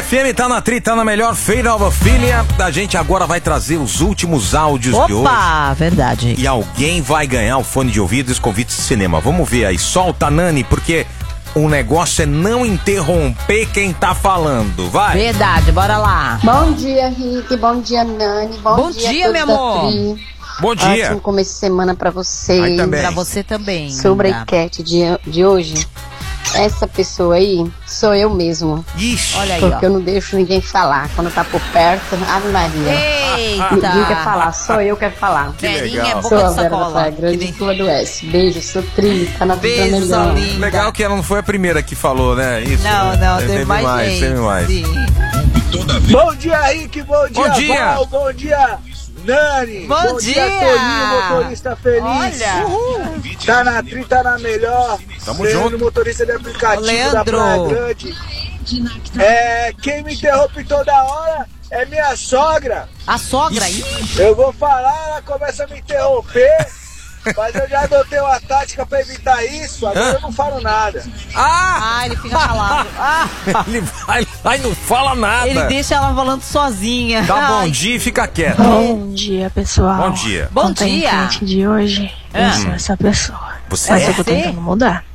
FM, tá na Tri, tá na melhor feira Nova Filha. A gente agora vai trazer os últimos áudios de hoje. Opa, verdade. E alguém vai ganhar o fone de ouvido e os convites de cinema. Vamos ver aí, solta, Nani, porque o negócio é não interromper quem tá falando. Vai. Verdade, bora lá. Bom dia, Rick. Bom dia, Nani. Bom dia, meu amor. Bom dia. Ótimo começo de semana pra vocês. Aí também. Pra você também. Sobre linda. a enquete de hoje, essa pessoa aí sou eu mesmo. Ixi. Olha aí, Porque ó. eu não deixo ninguém falar. Quando tá por perto, Ave Maria. Ninguém quer Eita. falar, só eu quero falar. Verinha legal. é boca Sou a de Vera da sacola. Praia Grande, Que nem- Tua do S. Beijo, sou Trilha, tá na Vida Beijo, Melhor. linda. Legal que ela não foi a primeira que falou, né? Isso. Não, teve mais gente. Teve mais. Sim. Bom dia, Rick. Bom dia, Bom dia. Val. Bom dia, Nani. Bom dia. Toninho, motorista feliz. Olha. Tá na Tri, tá na melhor. Tamo Leandro, junto. motorista de aplicativo Leandro. da Praia Grande. Quem me interrompe toda hora é minha sogra. A sogra aí? Eu vou falar, ela começa a me interromper. Mas eu já adotei uma tática pra evitar isso. Agora eu não falo nada. Ah! Ah, ele fica calado. Ah, Ele vai e não fala nada. ele deixa ela falando sozinha. Dá bom Ai. dia e fica quieto. Bom dia, pessoal. Bom dia. Bom Quanto à dia. enquete de hoje, eu sou essa pessoa. Você Mas é? eu tô tentando mudar.